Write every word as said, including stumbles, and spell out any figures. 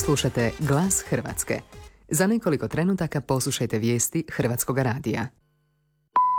Slušate Glas Hrvatske. Za nekoliko trenutaka poslušajte vijesti Hrvatskog radija.